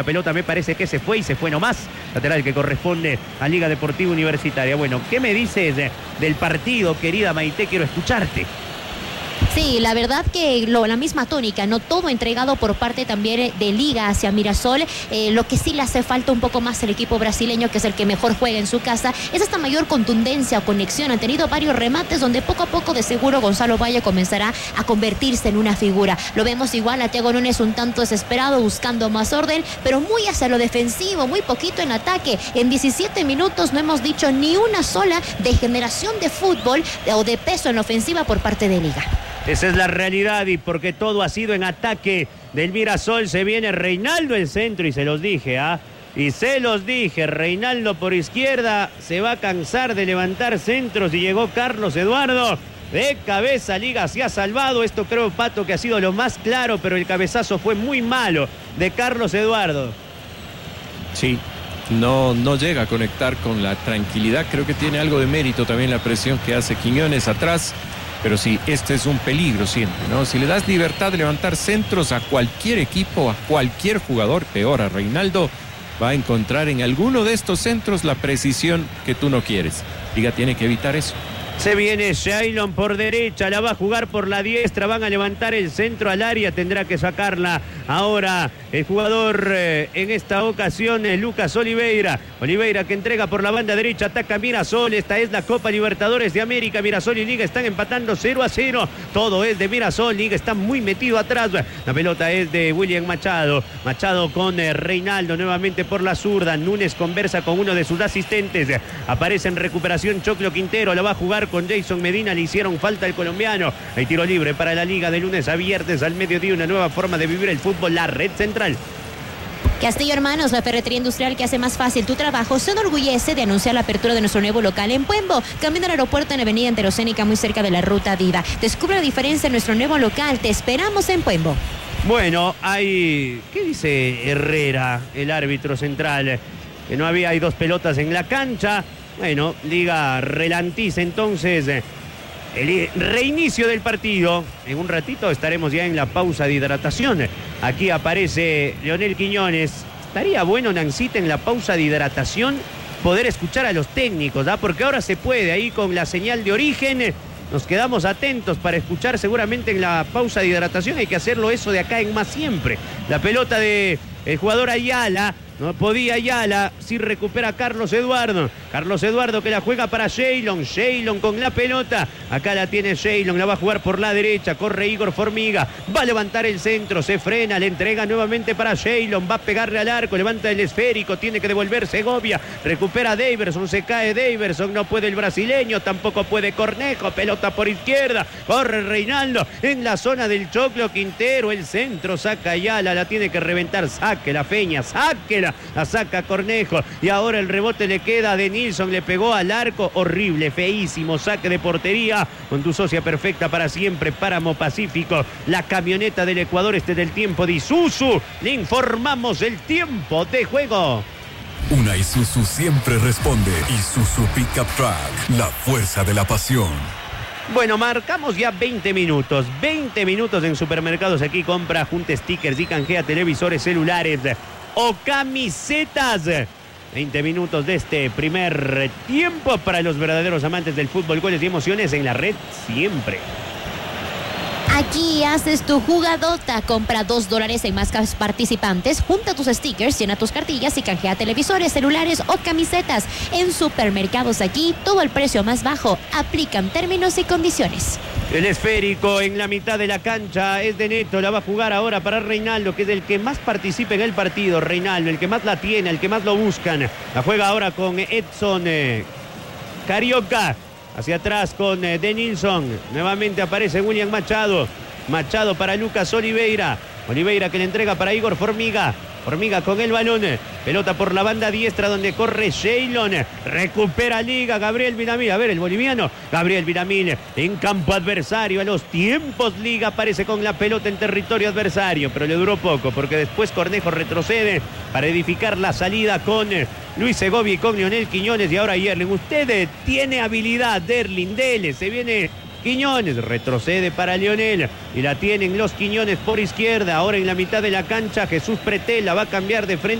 La pelota me parece que se fue y se fue nomás. Lateral que corresponde a Liga Deportiva Universitaria. Bueno, ¿qué me dices del partido, querida Maite? Quiero escucharte. Sí, la verdad que la misma tónica, no todo entregado por parte también de Liga hacia Mirasol. Lo que sí le hace falta un poco más al equipo brasileño, que es el que mejor juega en su casa, es esta mayor contundencia o conexión. Han tenido varios remates donde poco a poco de seguro Gonzalo Valle comenzará a convertirse en una figura. Lo vemos igual a Thiago Núñez un tanto desesperado, buscando más orden, pero muy hacia lo defensivo, muy poquito en ataque. En 17 minutos no hemos dicho ni una sola de generación de fútbol o de peso en la ofensiva por parte de Liga. Esa es la realidad, y porque todo ha sido en ataque del Mirasol. Se viene Reinaldo el centro y se los dije, y se los dije, Reinaldo por izquierda se va a cansar de levantar centros y llegó Carlos Eduardo. De cabeza, Liga se ha salvado. Esto creo, Pato, que ha sido lo más claro, pero el cabezazo fue muy malo de Carlos Eduardo. Sí, no llega a conectar con la tranquilidad. Creo que tiene algo de mérito también la presión que hace Quiñones atrás. Pero sí, este es un peligro siempre, ¿no? Si le das libertad de levantar centros a cualquier equipo, a cualquier jugador, peor a Reinaldo, va a encontrar en alguno de estos centros la precisión que tú no quieres. Liga tiene que evitar eso. Se viene Shailon por derecha, la va a jugar por la diestra, van a levantar el centro al área, tendrá que sacarla ahora el jugador en esta ocasión, Lucas Oliveira. Oliveira que entrega por la banda derecha, ataca Mirasol. Esta es la Copa Libertadores de América. Mirasol y Liga están empatando 0-0. Todo es de Mirasol, Liga está muy metido atrás. La pelota es de William Machado. Machado con Reinaldo nuevamente por la zurda. Núñez conversa con uno de sus asistentes. Aparece en recuperación Choclo Quintero, la va a jugar con Jason Medina. Le hicieron falta al colombiano. Hay tiro libre para la Liga de lunes a viernes al mediodía. Una nueva forma de vivir el fútbol, la Red Central. Castillo Hermanos, la ferretería industrial que hace más fácil tu trabajo, se enorgullece de anunciar la apertura de nuestro nuevo local en Puembo, camino al aeropuerto en Avenida Interoceánica, muy cerca de la Ruta Viva. Descubre la diferencia en nuestro nuevo local. Te esperamos en Puembo. Bueno, ¿qué dice Herrera, el árbitro central? Que no hay dos pelotas en la cancha. Bueno, Liga relantiza entonces el reinicio del partido. En un ratito estaremos ya en la pausa de hidratación. Aquí aparece Leonel Quiñones. Estaría bueno, Nancita, en la pausa de hidratación poder escuchar a los técnicos, porque ahora se puede, ahí con la señal de origen. Nos quedamos atentos para escuchar seguramente en la pausa de hidratación. Hay que hacerlo eso de acá en más siempre. La pelota de el jugador Ayala. No podía Ayala, sí recupera Carlos Eduardo. Carlos Eduardo que la juega para Shailon. Shailon con la pelota. Acá la tiene Shailon, la va a jugar por la derecha. Corre Igor Formiga. Va a levantar el centro, se frena, le entrega nuevamente para Shailon. Va a pegarle al arco, levanta el esférico. Tiene que devolver Segovia. Recupera Daverson, se cae Daverson. No puede el brasileño, tampoco puede Cornejo. Pelota por izquierda. Corre Reinaldo en la zona del Choclo Quintero. El centro saca Ayala, la tiene que reventar. Saque la Feña, sáquela. La saca Cornejo y ahora el rebote le queda de Nilsson, le pegó al arco, horrible, feísimo, saque de portería con tu socia perfecta para siempre, Páramo Pacífico, la camioneta del Ecuador, del tiempo de Isuzu. Le informamos el tiempo de juego. Una Isuzu siempre responde. Isuzu Pickup Truck, la fuerza de la pasión. Bueno, marcamos ya 20 minutos. 20 minutos en Supermercados Aquí. Compra, junta stickers y canjea televisores, celulares o camisetas. 20 minutos de este primer tiempo para los verdaderos amantes del fútbol. Goles y emociones en la red siempre. Aquí haces tu jugadota, compra $2 en más participantes, junta tus stickers, llena tus cartillas y canjea televisores, celulares o camisetas. En Supermercados Aquí, todo el precio más bajo. Aplican términos y condiciones. El esférico en la mitad de la cancha es de Neto, la va a jugar ahora para Reinaldo, que es el que más participa en el partido. Reinaldo, el que más la tiene, el que más lo buscan. La juega ahora con Edson Carioca. Hacia atrás con Denilson. Nuevamente aparece William Machado. Machado para Lucas Oliveira. Oliveira que le entrega para Igor Formiga. Formiga con el balón. Pelota por la banda diestra donde corre Shailon. Recupera Liga. Gabriel Villamil. A ver, el boliviano. Gabriel Villamil en campo adversario. A los tiempos Liga aparece con la pelota en territorio adversario. Pero le duró poco porque después Cornejo retrocede para edificar la salida con Luis Segovia y con Leonel Quiñones. Y ahora Yerling. Usted tiene habilidad, Derlin. Dele. Se viene Quiñones retrocede para Lionel y la tienen los Quiñones por izquierda. Ahora en la mitad de la cancha Jesús Pretel la va a cambiar de frente